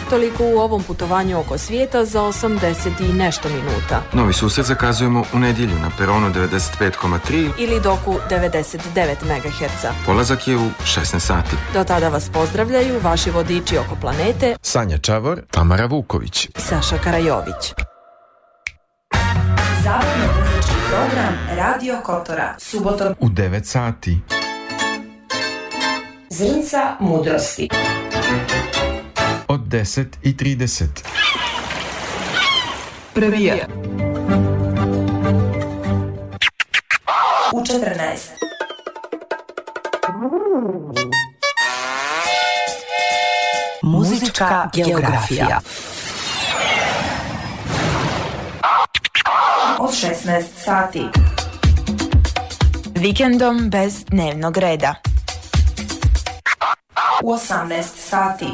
Toliko u ovom putovanju oko svijeta za 80 i nešto minuta. Novi susret zakazujemo u nedjelju na peronu 95,3 ili doku 99 MHz. Polazak je u 16 sati. Do tada vas pozdravljaju vaši vodiči oko planete Sanja Čavor, Tamara Vuković i Saša Karajović. Zabavno muzički program Radio Kotora, subotom u 9 sati. Zrnca mudrosti Od 10:30. Premijer. U 14. Muzička geografija. Od 16 sati. Vikendom bez dnevnog reda. U 18 sati.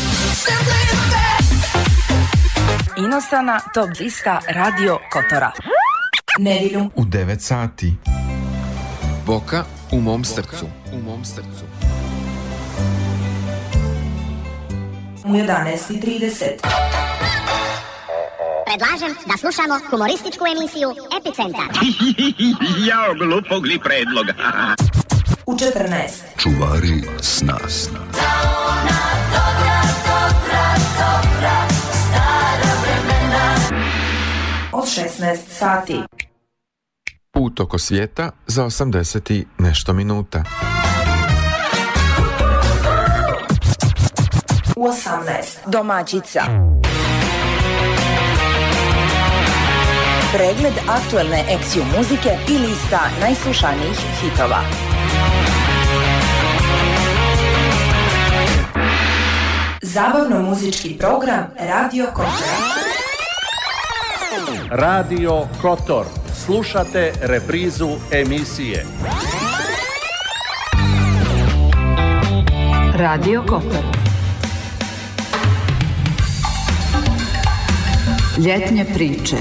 Inostrana top lista Radio Kotora. Nedjeljom u 9 sati. Boka u mom srcu. U mom srcu. U 11:30. Predlažem da slušamo humorističku emisiju Epicentar. Jao, glupogli predlog. U 14. Čuvari sna. Od 16 sati. Put oko svijeta za 80 i nešto minuta. U 18. Domaćica. Pregled aktuelne Eksiu muzike i lista najslušanijih hitova. Zabavno muzički program Radio Kotor. Radio Kotor. Slušate reprizu emisije. Radio Kotor. Ljetne priče.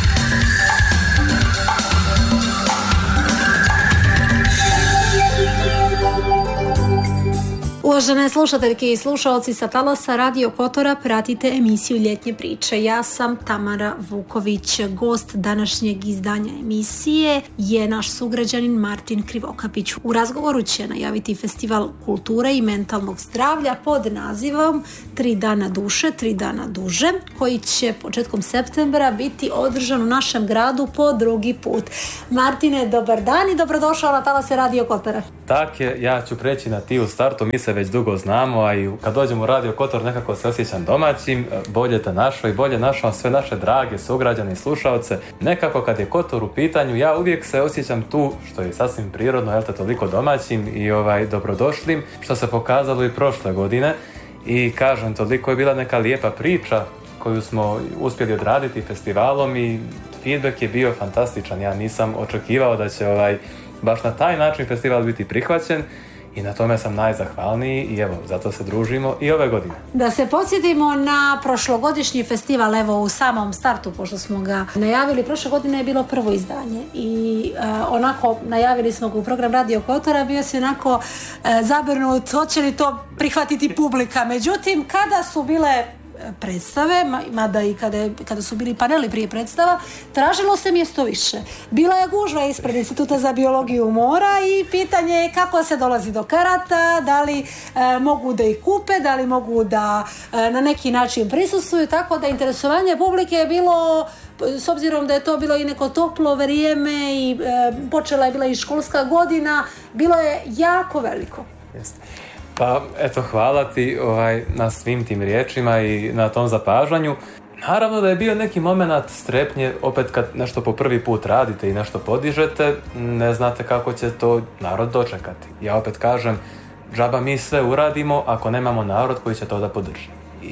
Uvažene slušateljke i slušaoci sa talasa Radio Kotora, pratite emisiju Ljetnje priče. Ja sam Tamara Vuković. Gost današnjeg izdanja emisije je naš sugrađanin Martin Krivokapić. U razgovoru će najaviti festival kulture i mentalnog zdravlja pod nazivom 3 dana duše, 3 dana duže, koji će početkom septembra biti održan u našem gradu po drugi put. Martine, dobar dan i dobrodošao na talase Radio Kotora. Tak je, ja ću preći na ti u startu, mi se već dugo znamo, a i kad dođem u Radio Kotor nekako se osjećam domaćim, bolje te našao i bolje našao sve naše drage sugrađane i slušalce. Nekako kad je Kotor u pitanju, ja uvijek se osjećam tu, što je sasvim prirodno, jel te, toliko domaćim i dobrodošlim, što se pokazalo i prošle godine. I kažem, toliko je bila neka lijepa priča koju smo uspjeli odraditi festivalom i feedback je bio fantastičan. Ja nisam očekivao da će baš na taj način festival biti prihvaćen i na tome sam najzahvalniji i evo, zato se družimo i ove godine. Da se podsjetimo na prošlogodišnji festival, evo u samom startu, pošto smo ga najavili, prošle godine je bilo prvo izdanje i onako najavili smo ga u program Radio Kotora, bio se onako zabrinut hoće li to prihvatiti publika. Međutim, kada su bile predstave, mada i kada su bili paneli prije predstava, tražilo se mjesto više. Bila je gužva ispred Instituta za biologiju mora i pitanje je kako se dolazi do karata, da li mogu da ih kupe, da li mogu da na neki način prisustvuju, tako da interesovanje publike je bilo, s obzirom da je to bilo i neko toplo vrijeme i počela je bila i školska godina, bilo je jako veliko. Jeste. Pa eto, hvala ti na svim tim riječima i na tom zapažanju. Naravno da je bio neki moment strepnje, opet kad nešto po prvi put radite i nešto podižete, ne znate kako će to narod dočekati. Ja opet kažem, džaba mi sve uradimo ako nemamo narod koji će to da podrži.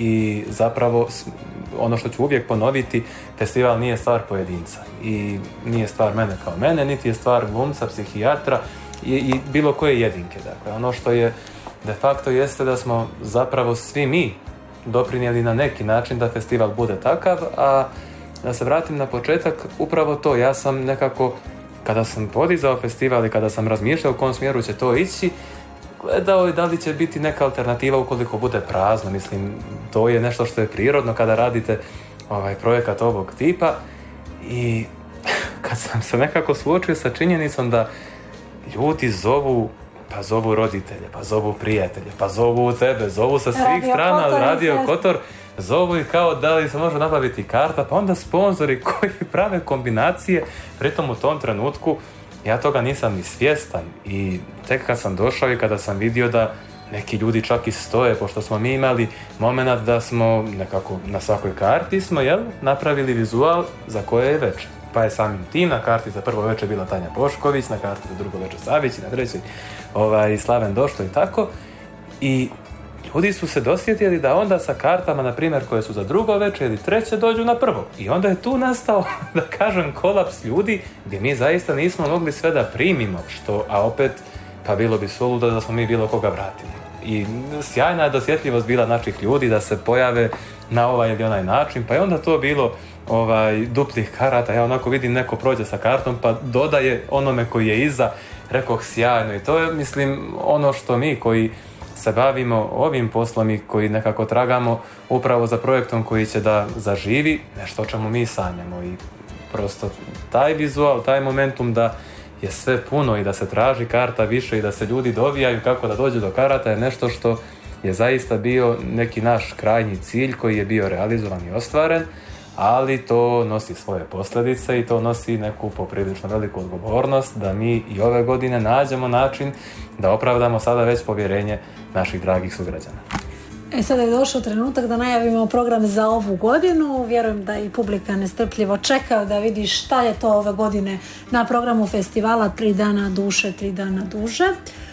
I zapravo, ono što ću uvijek ponoviti, festival nije stvar pojedinca i nije stvar mene kao mene, niti je stvar glumca, psihijatra i bilo koje jedinke. Dakle, ono što je de facto jeste da smo zapravo svi mi doprinijeli na neki način da festival bude takav, a da se vratim na početak, upravo to, ja sam nekako, kada sam podizao festival i kada sam razmišljao u kom smjeru će to ići, gledao i da li će biti neka alternativa ukoliko bude prazno. Mislim, to je nešto što je prirodno kada radite projekat ovog tipa. I kad sam se nekako suočio sa činjenicom da ljudi zovu, pa zovu roditelje, pa zovu prijatelje, pa zovu tebe, zovu sa svih strana od Radio Kotor, zovu i kao da li se može nabaviti karta, pa onda sponzori koji prave kombinacije, pritom u tom trenutku ja toga nisam ni svjestan i tek kad sam došao i kada sam vidio da neki ljudi čak i stoje, pošto smo mi imali moment da smo nekako na svakoj karti smo napravili vizual za koje je večer. Pa je samim tim na karti za prvo večer bila Tanja Bošković, na karti za drugo večer Savić i na trećoj Slaven Došlo i tako. I ljudi su se dosjetili da onda sa kartama, na primjer, koje su za drugo večer ili treće, dođu na prvo. I onda je tu nastao, da kažem, kolaps ljudi gdje mi zaista nismo mogli sve da primimo, a opet, pa bilo bi suludo da smo mi bilo koga vratili. I sjajna je dosjetljivost bila naših ljudi da se pojave na ovaj ili onaj način, pa je onda to bilo duplih karata. Ja onako vidim neko prođe sa kartom pa dodaje onome koji je iza, rekoh sjajno. I to je, mislim, ono što mi koji se bavimo ovim poslom i koji nekako tragamo upravo za projektom koji će da zaživi nešto o čemu mi sanjamo. I prosto taj vizual, taj momentum da je sve puno i da se traži karta više i da se ljudi dovijaju kako da dođu do karata je nešto što je zaista bio neki naš krajnji cilj koji je bio realizovan i ostvaren, ali to nosi svoje posljedice i to nosi neku poprilično veliku odgovornost da mi i ove godine nađemo način da opravdamo sada već povjerenje naših dragih sugrađana. Sada je došao trenutak da najavimo program za ovu godinu. Vjerujem da i publika nestrpljivo čeka da vidi šta je to ove godine na programu festivala 3 dana duše, 3 dana duže.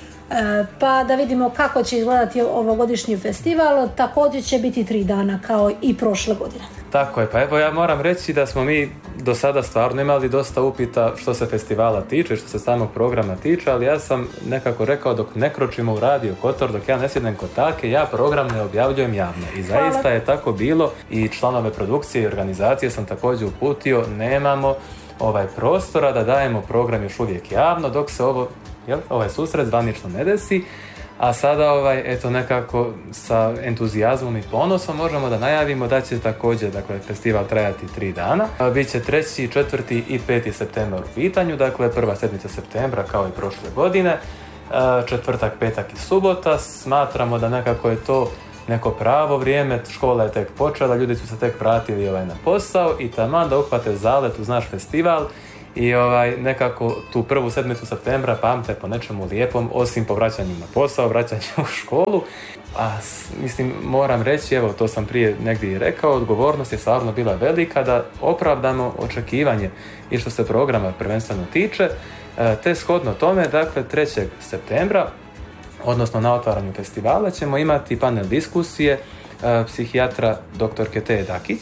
Pa da vidimo kako će izgledati ovogodišnji festival. Također će biti 3 dana kao i prošle godine. Tako je, pa evo ja moram reći da smo mi do sada stvarno imali dosta upita što se festivala tiče, što se samog programa tiče, ali ja sam nekako rekao dok ne kročimo u Radio Kotor, dok ja ne sjednem kod take, ja program ne objavljujem javno. I zaista je tako bilo i članove produkcije i organizacije sam također uputio, nemamo prostora da dajemo program još uvijek javno dok se ovaj susret zvanično ne desi. A sada eto nekako sa entuzijazmom i ponosom možemo da najavimo da će također festival trajati 3 dana. Biće 3., 4. i 5. septembar u pitanju, dakle prva sedmica septembra kao i prošle godine, četvrtak, petak i subota. Smatramo da nekako je to neko pravo vrijeme, škola je tek počela, ljudi su se tek vratili na posao i taman da uhvate zalet uz naš festival. I nekako tu prvu sedmicu septembra pamte po nečemu lijepom, osim po vraćanju na posao, vraćanju u školu. A mislim, moram reći, evo to sam prije negdje i rekao, odgovornost je stvarno bila velika da opravdamo očekivanje i što se programa prvenstveno tiče, te shodno tome, dakle 3. septembra, odnosno na otvaranju festivala, ćemo imati panel diskusije psihijatra dr. Teje Dakić.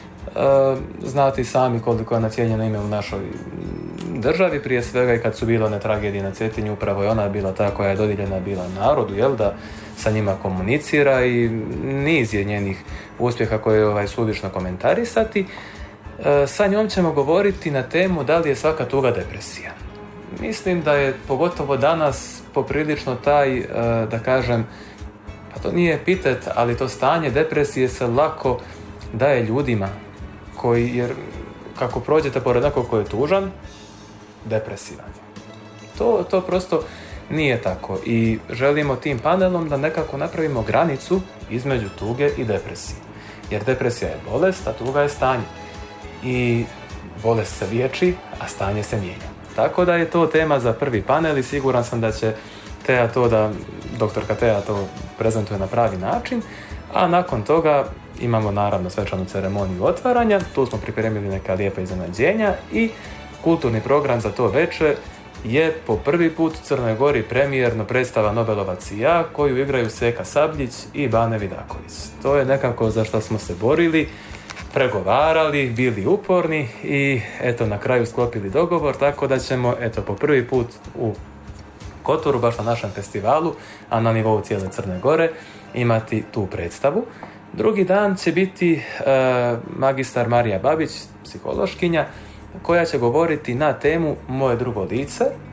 Znate sami koliko je nacijenjeno ime u našoj državi, prije svega i kad su bile one tragedije na Cetinju, upravo je ona bila ta koja je dodijeljena bila narodu, da sa njima komunicira i niz je njenih uspjeha koje je suvišno komentarisati. Sa njom ćemo govoriti na temu da li je svaka tuga depresija. Mislim da je pogotovo danas poprilično taj, da kažem, pa to nije epitet, ali to stanje depresije se lako daje ljudima koji, jer kako prođete pored nekog koji je tužan, depresivan. To prosto nije tako i želimo tim panelom da nekako napravimo granicu između tuge i depresije. Jer depresija je bolest, a tuga je stanje. I bolest se liječi, a stanje se mijenja. Tako da je to tema za prvi panel i siguran sam da će Teja to da, doktorka Teja to prezentuje na pravi način, a nakon toga imamo naravno svečanu ceremoniju otvaranja, tu smo pripremili neka lijepa iznenađenja i kulturni program za to večer je po prvi put u Crnoj Gori premijerno predstava Nobelovac i ja, koju igraju Seka Sabljić i Bane Vidaković. To je nekako za što smo se borili, pregovarali, bili uporni i eto na kraju sklopili dogovor, tako da ćemo eto po prvi put u Kotoru, baš na našem festivalu, a na nivou cijele Crne Gore, imati tu predstavu. Drugi dan će biti magistar Marija Babić, psihološkinja, koja će govoriti na temu Moje drugo lice.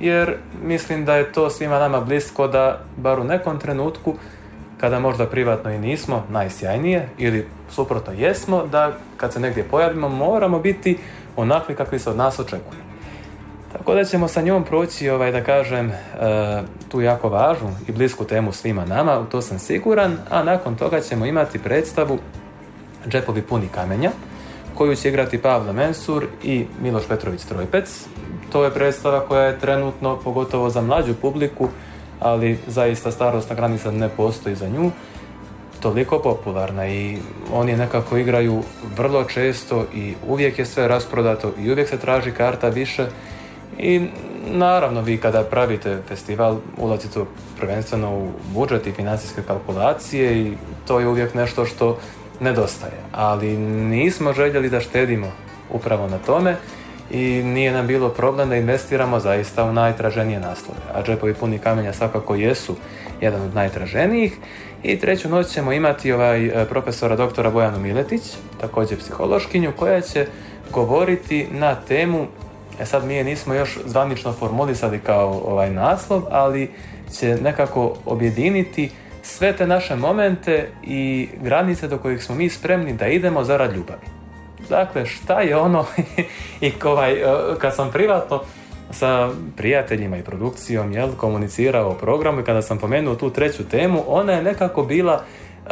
jer mislim da je to svima nama blisko da bar u nekom trenutku, kada možda privatno i nismo najsjajnije ili suprotno jesmo, da kad se negdje pojavimo moramo biti onakvi kakvi se od nas očekuje. Tako da ćemo sa njom proći, da kažem, tu jako važnu i blisku temu svima nama, u to sam siguran, a nakon toga ćemo imati predstavu Džepovi puni kamenja, koju će igrati Pavle Mensur i Miloš Petrović Trojpec. To je predstava koja je trenutno, pogotovo za mlađu publiku, ali zaista starosna granica ne postoji za nju, toliko popularna i oni nekako igraju vrlo često i uvijek je sve rasprodato i uvijek se traži karta više. I naravno vi kada pravite festival ulazite prvenstveno u budžet i financijske kalkulacije i to je uvijek nešto što nedostaje. Ali nismo željeli da štedimo upravo na tome i nije nam bilo problem da investiramo zaista u najtraženije naslove. A Džepovi puni kamenja svakako jesu jedan od najtraženijih. I treću noć ćemo imati profesora doktora Bojanu Miletić, također psihološkinju, koja će govoriti na temu, sad mi je nismo još zvanično formulisali kao naslov, ali će nekako objediniti sve te naše momente i granice do kojih smo mi spremni da idemo zarad ljubavi. Dakle, šta je ono i kad sam privatno sa prijateljima i produkcijom komunicirao o programu i kada sam pomenuo tu treću temu, ona je nekako bila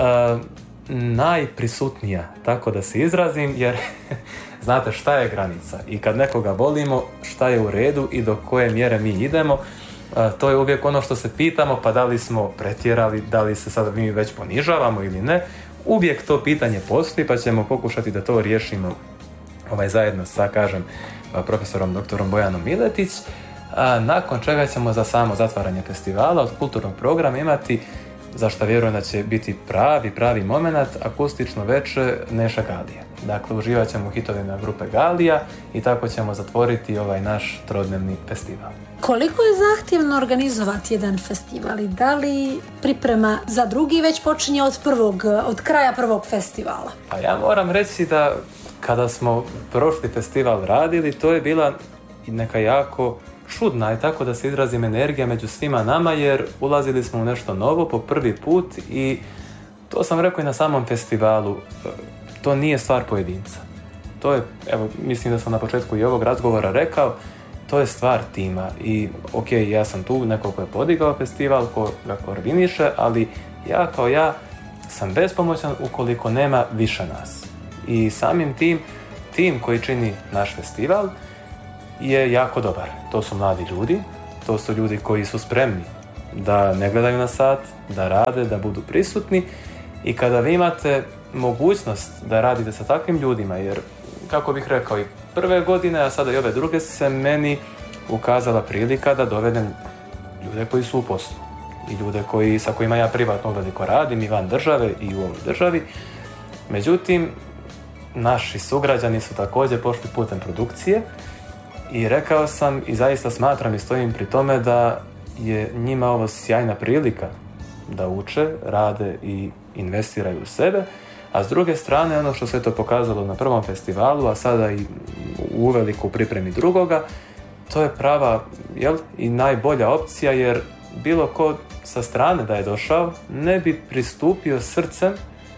najprisutnija, tako da se izrazim, jer znate šta je granica i kad nekoga volimo, šta je u redu i do koje mjere mi idemo, to je uvijek ono što se pitamo, pa da li smo pretjerali, da li se sada mi već ponižavamo ili ne. Uvijek to pitanje postoji, pa ćemo pokušati da to riješimo zajedno sa, kažem, profesorom doktorom Bojanom Miletić, nakon čega ćemo za samo zatvaranje festivala od kulturnog programa imati, za što vjerujem da će biti pravi moment, akustično veče Neša Galija. Dakle, uživat ćemo u hitovima grupe Galija i tako ćemo zatvoriti naš trodnevni festival. Koliko je zahtjevno organizovati jedan festival i da li priprema za drugi već počinje od kraja prvog festivala? Pa ja moram reći da kada smo prošli festival radili, to je bila neka jako čudna i tako da se izrazim energija među svima nama, jer ulazili smo u nešto novo po prvi put i to sam rekao i na samom festivalu, to nije stvar pojedinca. To je, mislim da sam na početku i ovog razgovora rekao, to je stvar tima i ja sam tu, neko ko je podigao festival, ko ga koordiniše, ali ja sam bespomoćan ukoliko nema više nas. I samim tim koji čini naš festival je jako dobar. To su mladi ljudi, to su ljudi koji su spremni da ne gledaju na sat, da rade, da budu prisutni i kada vi imate mogućnost da radite sa takvim ljudima, jer kako bih rekao i prve godine, a sada i ove druge, se meni ukazala prilika da dovedem ljude koji su u poslu i ljude sa kojima ja privatno veliko radim i van države i u ovoj državi. Međutim, naši sugrađani su također pošli putem produkcije i rekao sam i zaista smatram i stojim pri tome da je njima ovo sjajna prilika da uče, rade i investiraju u sebe, a s druge strane ono što se to pokazalo na prvom festivalu, a sada i uveliko u pripremi drugoga, to je prava i najbolja opcija, jer bilo ko sa strane da je došao ne bi pristupio srcem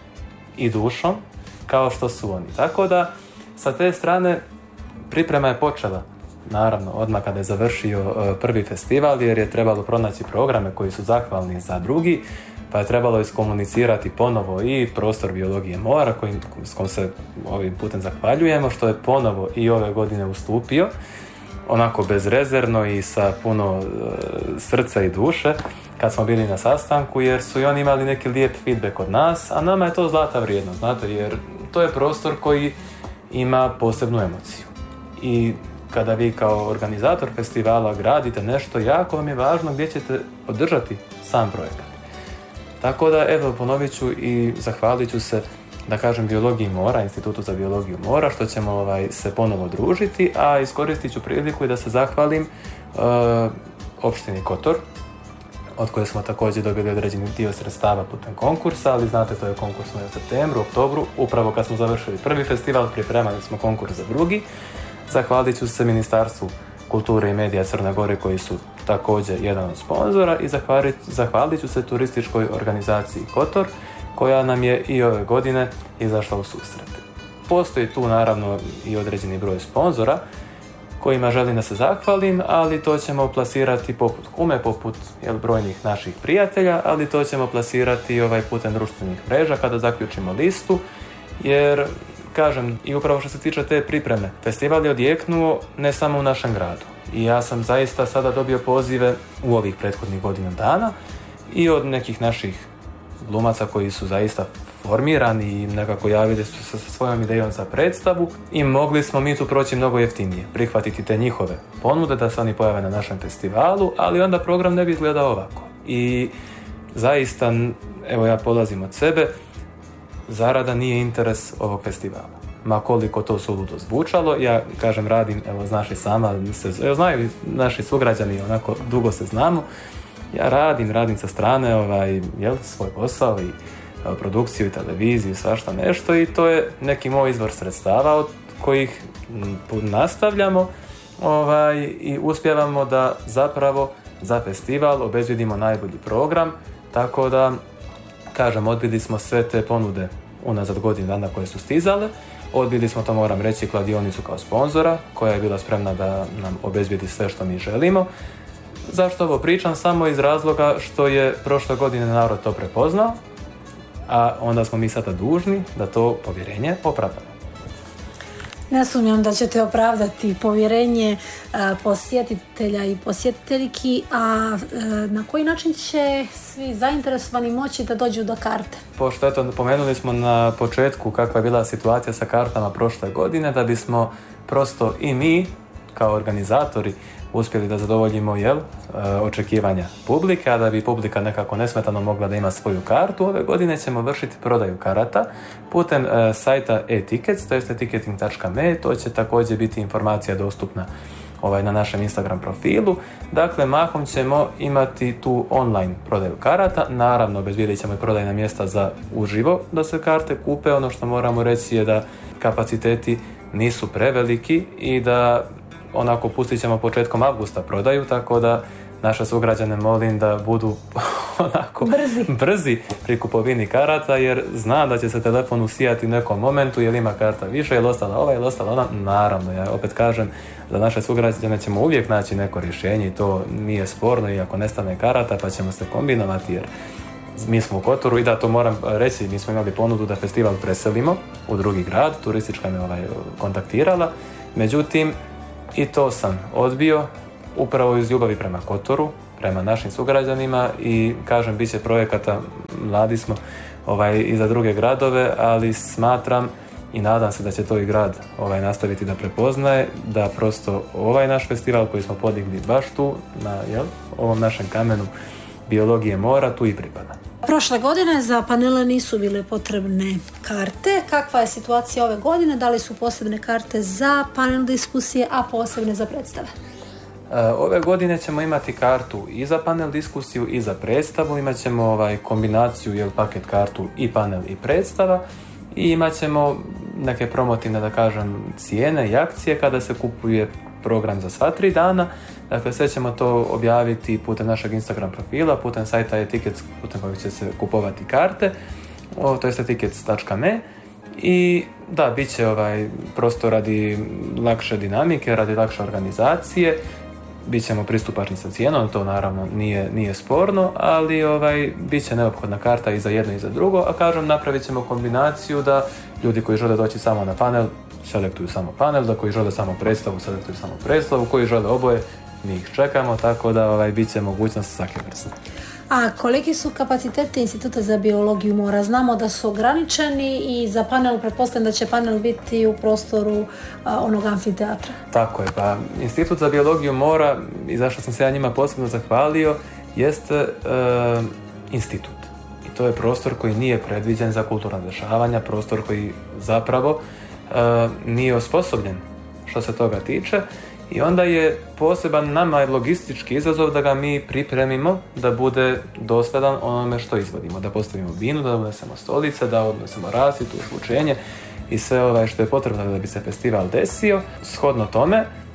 i dušom kao što su oni. Tako da sa te strane priprema je počela, naravno, odmah kada je završio prvi festival, jer je trebalo pronaći programe koji su zahvalni za drugi, pa je trebalo iskomunicirati ponovo i prostor biologije mora s kojim se ovim putem zahvaljujemo, što je ponovo i ove godine ustupio, onako bezrezervno i sa puno srca i duše kad smo bili na sastanku, jer su i oni imali neki lijep feedback od nas, a nama je to zlata vrijedno, znate, jer to je prostor koji ima posebnu emociju. I kada vi kao organizator festivala gradite nešto, jako vam je važno gdje ćete održati sam projekat. Tako da, ponovit ću i zahvalit ću se, da kažem, Biologiji mora, Institutu za biologiju mora, što ćemo se ponovo družiti, a iskoristit ću priliku i da se zahvalim opštini Kotor, od koje smo također dobili određeni dio sredstava putem konkursa, ali znate, to je konkurs u septembru, oktobru, upravo kad smo završili prvi festival, pripremali smo konkurs za drugi. Zahvalit ću se Ministarstvu kulture i medija Crne Gore koji su također jedan od sponzora i zahvalit ću se turističkoj organizaciji Kotor koja nam je i ove godine izašla u susret. Postoji tu naravno i određeni broj sponzora kojima želim da se zahvalim, ali to ćemo plasirati poput Hume, poput brojnih naših prijatelja, ali to ćemo plasirati putem društvenih mreža kada zaključimo listu, jer kažem, i upravo što se tiče te pripreme, festival je odjeknuo ne samo u našem gradu. I ja sam zaista sada dobio pozive u ovih prethodnih godina dana i od nekih naših glumaca koji su zaista formirani i nekako javili su se sa svojom idejom za predstavu i mogli smo mi tu proći mnogo jeftinije, prihvatiti te njihove ponude da se oni pojave na našem festivalu, ali onda program ne bi izgledao ovako. I zaista, evo ja polazim od sebe, zarada nije interes ovog festivala. Ma koliko to suludo zvučalo, ja kažem radim, evo znaš i sama, znaju naši sugrađani, onako dugo se znamo, ja radim sa strane svoj posao i produkciju i televiziju, svašta nešto i to je neki moj izvor sredstava od kojih nastavljamo i uspijevamo da zapravo za festival obezbjedimo najbolji program, tako da kažem, odbili smo sve te ponude unazad godinu dana koje su stizale, odbili smo, to moram reći, kladionicu kao sponzora koja je bila spremna da nam obezbijedi sve što mi želimo. Zašto ovo pričam? Samo iz razloga što je prošle godine narod to prepoznao, a onda smo mi sada dužni da to povjerenje opravdamo. Ne sumnjam da ćete opravdati povjerenje posjetitelja i posjetiteljki, a na koji način će svi zainteresovani moći da dođu do karte? Pošto pomenuli smo na početku kakva je bila situacija sa kartama prošle godine, da bismo prosto i mi kao organizatori uspjeli da zadovoljimo očekivanja publike, a da bi publika nekako nesmetano mogla da ima svoju kartu, ove godine ćemo vršiti prodaju karata putem sajta e-tickets, to je ticketing.me, to će također biti informacija dostupna na našem Instagram profilu. Dakle, mahom ćemo imati tu online prodaju karata, naravno obezbijedit ćemo i prodajna mjesta za uživo da se karte kupe. Ono što moramo reći je da kapaciteti nisu preveliki i da onako pustit ćemo početkom avgusta prodaju, tako da naše sugrađane molim da budu onako brzi pri kupovini karata, jer znam da će se telefon usijati u nekom momentu, jel ima karta više, jel ostala ova, jel ostala ona. Naravno, ja opet kažem, za naše sugrađane ćemo uvijek naći neko rješenje i to nije sporno, i ako nestane karata pa ćemo se kombinovati, jer mi smo u Kotoru i da, to moram reći, mi smo imali ponudu da festival preselimo u drugi grad, turistička me kontaktirala, međutim i to sam odbio upravo iz ljubavi prema Kotoru, prema našim sugrađanima, i kažem, bit će projekata, mladi smo i za druge gradove, ali smatram i nadam se da će to i grad nastaviti da prepoznaje, da prosto ovaj naš festival koji smo podigli baš tu na ovom našem kamenu biologije mora tu i pripada. Prošle godine za panele nisu bile potrebne karte. Kakva je situacija ove godine? Da li su posebne karte za panel diskusije, a posebne za predstave? Ove godine ćemo imati kartu i za panel diskusiju i za predstavu. Imat ćemo kombinaciju, paket kartu i panel i predstava, i imat ćemo neke promotivne, da kažem, cijene i akcije kada se kupuje program za sva 3 dana. Dakle, sve ćemo to objaviti putem našeg Instagram profila, putem sajta e-tickets, putem kojeg će se kupovati karte, to je tickets.me. I da, bit će prosto radi lakše dinamike, radi lakše organizacije, bit ćemo pristupačni sa cijenom, to naravno nije sporno, ali bit će neophodna karta i za jedno i za drugo, a kažem, napravit ćemo kombinaciju da ljudi koji žele doći samo na panel selektuju samo panel, da koji žele samo predstavu selektuju samo predstavu, koji žele oboje mi ih čekamo, tako da bit će mogućnost svake vrste. A koliki su kapaciteti Instituta za biologiju mora? Znamo da su ograničeni i za panel, pretpostavljam da će panel biti u prostoru onog amfiteatra. Tako je, pa Institut za biologiju mora, i zašto sam se ja njima posebno zahvalio, jeste institut. I to je prostor koji nije predviđen za kulturna dešavanja, prostor koji zapravo nije osposobljen što se toga tiče. I onda je poseban nama logistički izazov da ga mi pripremimo da bude dosljedan onome što izvodimo. Da postavimo binu, da odnesemo stolice, da odnesemo rasvjetu, osvučenje i sve što je potrebno da bi se festival desio. Shodno tome,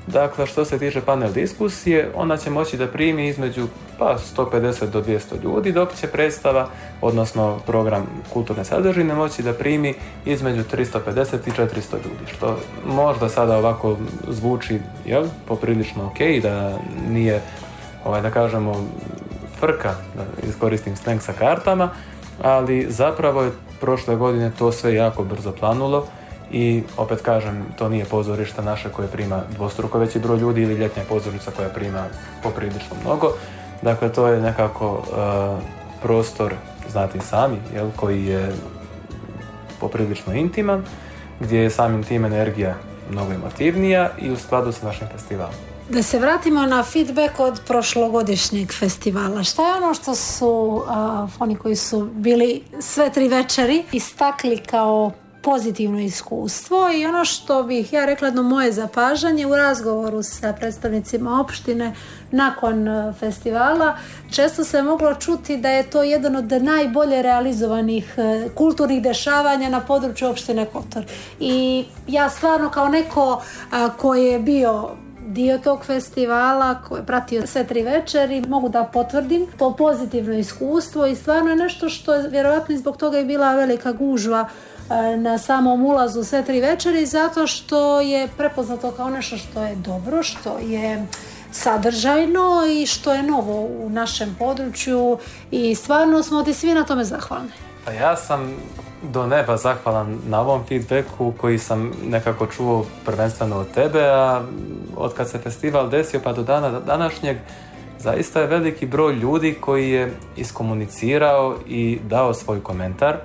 Dakle, što se tiče panel diskusije, ona će moći da primi između 150 do 200 ljudi, dok će predstava, odnosno program kulturne sadržine, moći da primi između 350 i 400 ljudi, što možda sada ovako zvuči poprilično ok, da nije, da kažemo, frka, da iskoristim slang sa kartama, ali zapravo je prošle godine to sve jako brzo planulo. I opet kažem, to nije pozorište naše koje prima dvostruko veći broj ljudi ili ljetnja pozorišta koja prima poprilično mnogo. Dakle, to je nekako prostor, znate i sami, koji je poprilično intiman, gdje je samim tim energija mnogo emotivnija i u skladu sa našim festivalom. Da se vratimo na feedback od prošlogodišnjeg festivala. Šta je ono što su oni koji su bili sve 3 večeri istakli kao pozitivno iskustvo i ono što bih ja rekla jedno moje zapažanje u razgovoru sa predstavnicima opštine nakon festivala, često se moglo čuti da je to jedan od najbolje realizovanih kulturnih dešavanja na području opštine Kotor. I ja stvarno kao neko koji je bio dio tog festivala, koji je pratio sve 3 večeri, mogu da potvrdim to pozitivno iskustvo i stvarno je nešto što je vjerojatno i zbog toga je bila velika gužva na samom ulazu sve 3 večeri, zato što je prepoznato kao nešto što je dobro, što je sadržajno i što je novo u našem području i stvarno smo ti svi na tome zahvalni. Pa ja sam do neba zahvalan na ovom feedbacku koji sam nekako čuo prvenstveno od tebe, a od kad se festival desio pa do dana današnjeg zaista je veliki broj ljudi koji je iskomunicirao i dao svoj komentar.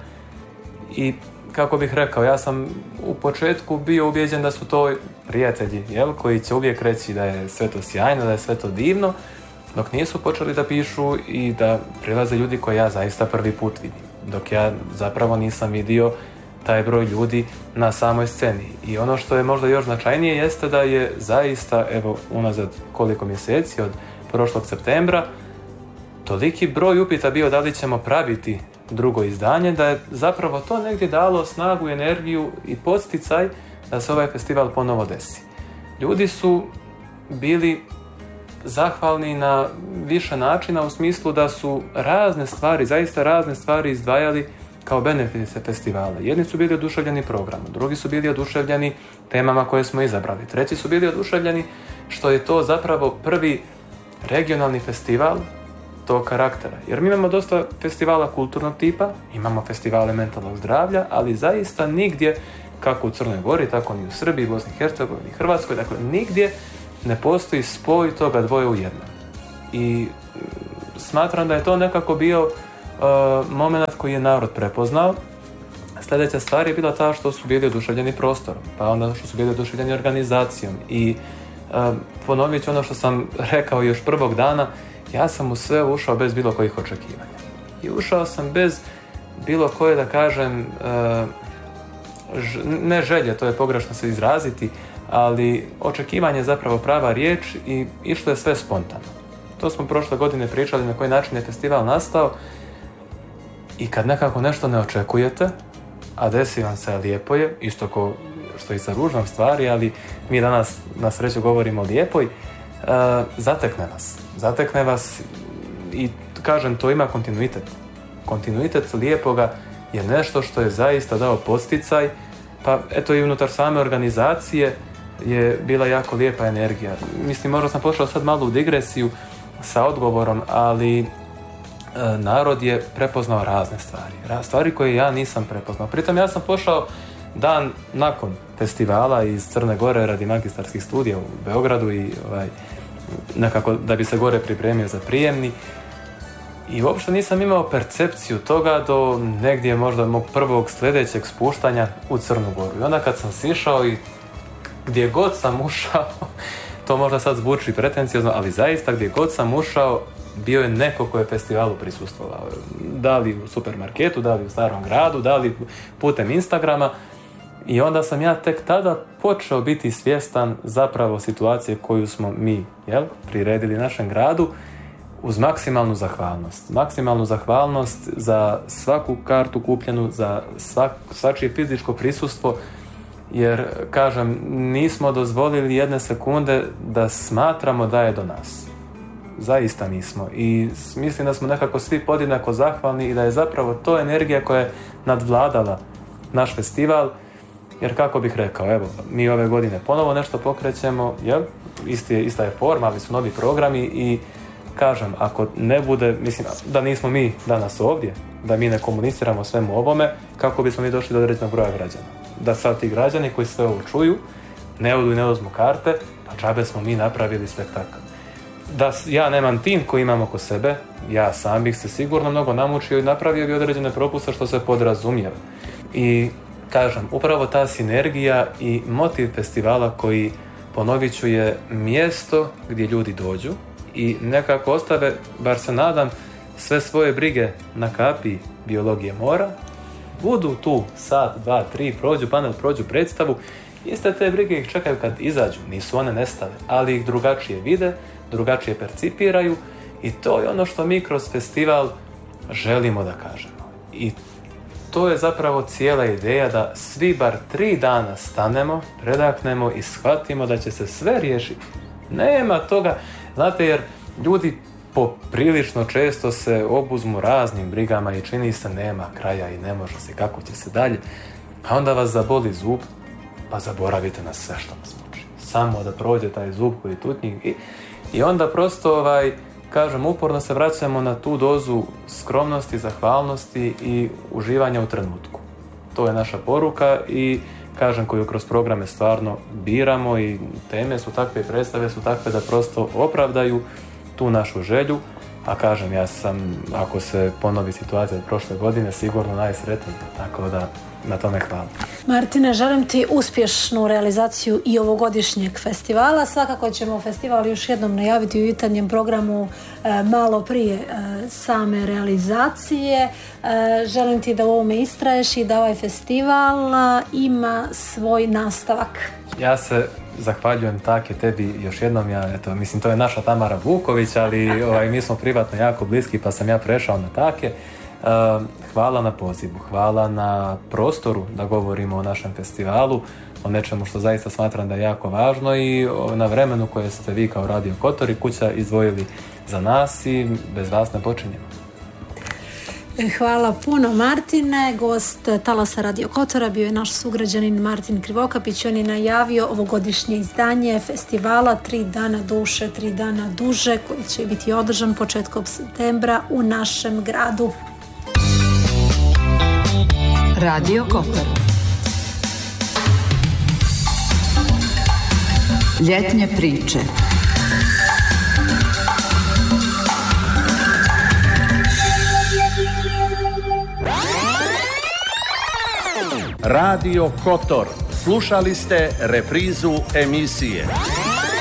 I kako bih rekao, ja sam u početku bio ubijeđen da su to prijatelji, koji će uvijek reći da je sve to sjajno, da je sve to divno, dok nisu počeli da pišu i da prilaze ljudi koje ja zaista prvi put vidim. Dok ja zapravo nisam vidio taj broj ljudi na samoj sceni. I ono što je možda još značajnije jeste da je zaista, unazad koliko mjeseci, od prošlog septembra, toliki broj upita bio da li ćemo praviti drugo izdanje, da je zapravo to negdje dalo snagu, energiju i podsticaj da se ovaj festival ponovo desi. Ljudi su bili zahvalni na više načina u smislu da su zaista razne stvari izdvajali kao benefite festivala. Jedni su bili oduševljeni programom, drugi su bili oduševljeni temama koje smo izabrali, treći su bili oduševljeni što je to zapravo prvi regionalni festival tog karaktera. Jer mi imamo dosta festivala kulturnog tipa, imamo festivale mentalnog zdravlja, ali zaista nigdje, kako u Crnoj Gori, tako ni u Srbiji, Bosni i Hercegovini, Hrvatskoj, dakle nigdje ne postoji spoj toga dvoje u jednom. I smatram da je to nekako bio moment koji je narod prepoznao. Sljedeća stvar je bila ta što su bili oduševljeni prostorom, pa onda što su bili oduševljeni organizacijom. I ponovit ću ono što sam rekao još prvog dana, ja sam u sve ušao bez bilo kojih očekivanja. I ušao sam bez bilo koje, da kažem, ne želje, to je pogrešno se izraziti, ali očekivanje je zapravo prava riječ i išlo je sve spontano. To smo prošle godine pričali na koji način je festival nastao i kad nekako nešto ne očekujete, a desi vam se, lijepo je, isto ko što i sa ružnom stvari, ali mi danas na sreću govorimo o lijepoj, zatekne vas i kažem, to ima kontinuitet. Kontinuitet lijepoga je nešto što je zaista dao podsticaj, pa eto i unutar same organizacije je bila jako lijepa energija. Mislim, možda sam pošao sad malo u digresiju sa odgovorom, ali narod je prepoznao razne stvari koje ja nisam prepoznao. Pritom ja sam pošao dan nakon festivala iz Crne Gore radi magistarskih studija u Beogradu i nekako da bi se gore pripremio za prijemni. I uopšte nisam imao percepciju toga do negdje možda mog prvog sljedećeg spuštanja u Crnu Goru. I onda kad sam sišao i gdje god sam ušao, to možda sad zvuči pretenciozno, ali zaista gdje god sam ušao, bio je neko ko je festivalu prisustvovao. Da li u supermarketu, da li u Starom gradu, da li putem Instagrama. I onda sam ja tek tada počeo biti svjestan zapravo situacije koju smo mi priredili našem gradu uz maksimalnu zahvalnost. Maksimalnu zahvalnost za svaku kartu kupljenu, za svačije fizičko prisustvo jer, kažem, nismo dozvolili jedne sekunde da smatramo da je do nas. Zaista nismo. I mislim da smo nekako svi podjednako zahvalni i da je zapravo to energija koja je nadvladala naš festival, jer kako bih rekao, evo, mi ove godine ponovo nešto pokrećemo, jel? Ista je forma, ali su novi programi i kažem, ako ne bude, mislim, da nismo mi danas ovdje, da mi ne komuniciramo svemu ovome, kako bismo mi došli do određenog broja građana. Da sad ti građani koji sve ovo čuju, ne odu i ne uzmu karte, pa džabe smo mi napravili spektakl. Da ja nemam tim koji imam oko sebe, ja sam bih se sigurno mnogo namučio i napravio bi određene propuste što se podrazumijeva. I kažem, upravo ta sinergija i motiv festivala koji, ponovit ću, je mjesto gdje ljudi dođu i nekako ostave, bar se nadam, sve svoje brige na kapi biologije mora, budu tu sat, dva, tri, prođu panel, prođu predstavu, iste te brige ih čekaju kad izađu, nisu one nestale, ali ih drugačije vide, drugačije percipiraju i to je ono što mi kroz festival želimo da kažemo. I to je zapravo cijela ideja, da svi bar 3 dana stanemo, predaknemo i shvatimo da će se sve riješiti. Nema toga, znate, jer ljudi poprilično često se obuzmu raznim brigama i čini se nema kraja i ne može se, kako će se dalje. A onda vas zaboli zub, pa zaboravite na sve što vas muči. Samo da prođe taj zub koji tutnji i onda prosto, kažem, uporno se vraćamo na tu dozu skromnosti, zahvalnosti i uživanja u trenutku. To je naša poruka i, kažem, koju kroz programe stvarno biramo i teme su takve, predstave su takve da prosto opravdaju tu našu želju, a kažem, ja sam, ako se ponovi situacija od prošle godine, sigurno najsretniji, tako da na tome hvala. Martine, želim ti uspješnu realizaciju i ovogodišnjeg festivala. Svakako ćemo festival još jednom najaviti u jutarnjem programu malo prije same realizacije. Želim ti da u ovome istraješ i da ovaj festival ima svoj nastavak. Ja se zahvaljujem Take tebi još jednom, mislim, to je naša Tamara Vuković, ali mi smo privatno jako bliski, pa sam ja prešao na Take. Hvala na pozivu, hvala na prostoru da govorimo o našem festivalu, o nečemu što zaista smatram da je jako važno i na vremenu koje ste vi kao Radio Kotor i kuća izdvojili za nas i bez vas ne počinjemo. Hvala puno, Martine. Gost Talasa Radio Kotora bio je naš sugrađanin Martin Krivokapić. On je najavio ovogodišnje izdanje festivala 3 dana duše, 3 dana duže, koji će biti održan početkom septembra u našem gradu. Radio Kotor. Ljetne priče. Radio Kotor. Slušali ste reprizu emisije